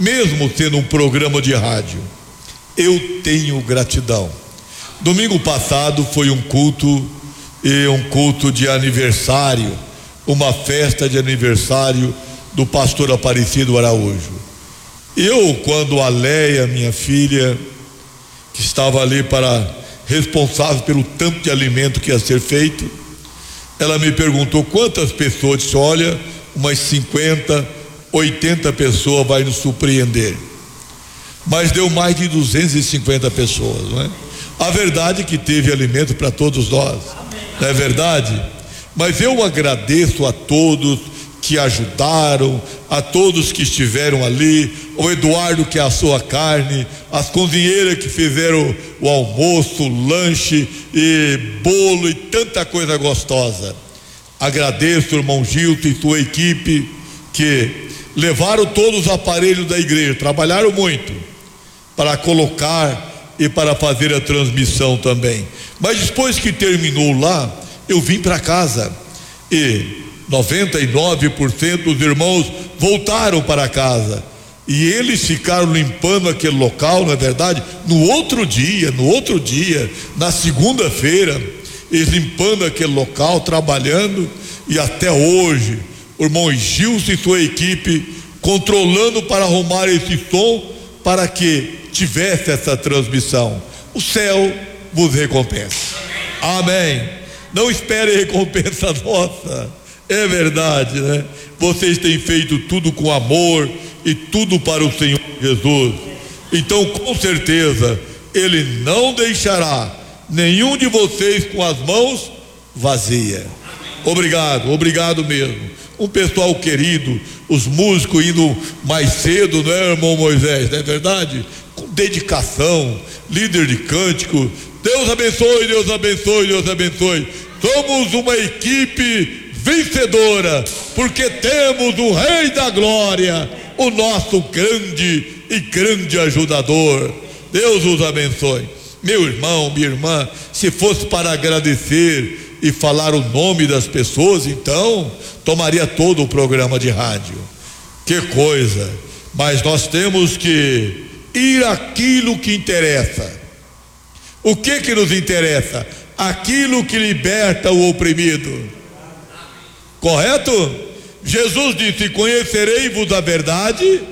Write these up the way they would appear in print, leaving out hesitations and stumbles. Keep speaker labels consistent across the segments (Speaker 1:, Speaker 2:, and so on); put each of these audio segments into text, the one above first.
Speaker 1: mesmo sendo um programa de rádio, eu tenho gratidão. Domingo passado foi um culto de aniversário, uma festa de aniversário do pastor Aparecido Araújo. Eu, quando a Leia, minha filha, que estava ali responsável pelo tanto de alimento que ia ser feito, ela me perguntou quantas pessoas. Eu disse: olha, umas 50, 80 pessoas vai nos surpreender. Mas deu mais de 250 pessoas, não é? A verdade é que teve alimento para todos nós, não é verdade? Mas eu agradeço a todos que ajudaram, a todos que estiveram ali, o Eduardo que assou a carne, as cozinheiras que fizeram o almoço, o lanche e bolo e tanta coisa gostosa. Agradeço o irmão Gilson e sua equipe que levaram todos os aparelhos da igreja, trabalharam muito para colocar e para fazer a transmissão também. Mas depois que terminou lá, eu vim para casa e 99% dos irmãos voltaram para casa e eles ficaram limpando aquele local, não é verdade? No outro dia, na segunda-feira, eles limpando aquele local, trabalhando, e até hoje o irmão Gilson e sua equipe controlando para arrumar esse som para que tivesse essa transmissão. O céu vos recompensa. Amém. Não espere recompensa nossa. É verdade, né? Vocês têm feito tudo com amor e tudo para o Senhor Jesus. Então, com certeza, Ele não deixará nenhum de vocês com as mãos vazias. Obrigado mesmo. Um pessoal querido, os músicos indo mais cedo, não é, irmão Moisés? Não é verdade? Com dedicação, líder de cântico. Deus abençoe, Deus abençoe, Deus abençoe. Somos uma equipe vencedora, porque temos o Rei da Glória, o nosso grande ajudador. Deus os abençoe. Meu irmão, minha irmã, se fosse para agradecer e falar o nome das pessoas, então tomaria todo o programa de rádio. Que coisa! Mas nós temos que ir àquilo que interessa. O que nos interessa? Aquilo que liberta o oprimido. Correto? Jesus disse: conhecereis-vos a verdade,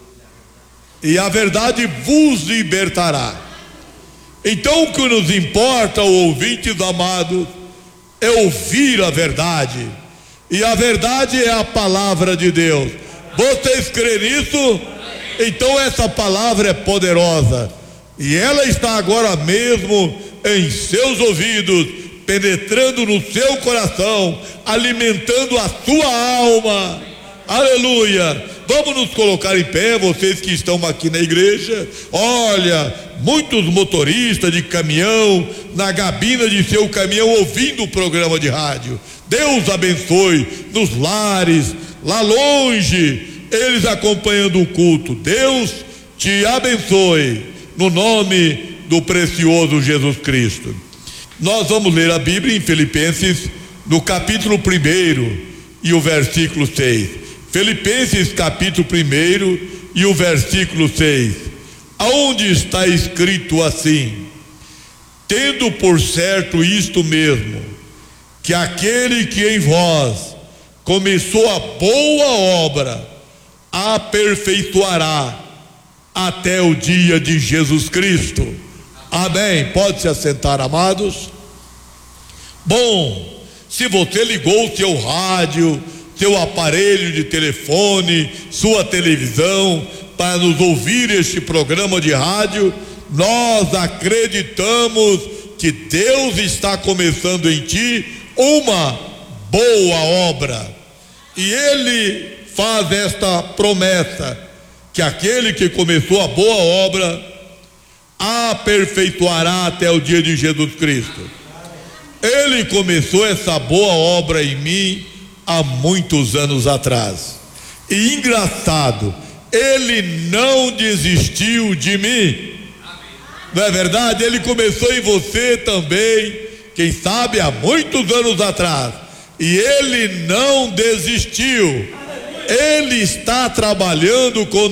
Speaker 1: e a verdade vos libertará. Então o que nos importa, ouvintes amados, é ouvir a verdade, e a verdade é a palavra de Deus. Vocês creem nisso? Então essa palavra é poderosa, e ela está agora mesmo em seus ouvidos, penetrando no seu coração, alimentando a sua alma. Aleluia! Vamos nos colocar em pé, vocês que estão aqui na igreja. Olha, muitos motoristas de caminhão, na gabina de seu caminhão, ouvindo o programa de rádio. Deus abençoe nos lares, lá longe, eles acompanhando o culto. Deus te abençoe, no nome do precioso Jesus Cristo. Nós vamos ler a Bíblia em Filipenses, no capítulo 1 e o versículo 6. Filipenses capítulo 1 e o versículo 6. Aonde está escrito assim: tendo por certo isto mesmo, que aquele que em vós começou a boa obra, aperfeiçoará até o dia de Jesus Cristo. Amém. Pode se assentar, amados. Bom, se você ligou o seu rádio, seu aparelho de telefone, sua televisão, para nos ouvir este programa de rádio, nós acreditamos que Deus está começando em ti uma boa obra, e Ele faz esta promessa, que aquele que começou a boa obra aperfeiçoará até o dia de Jesus Cristo. Ele começou essa boa obra em mim há muitos anos atrás, e engraçado, Ele não desistiu de mim. Não é verdade? Ele começou em você também, quem sabe há muitos anos atrás, e Ele não desistiu. Ele está trabalhando com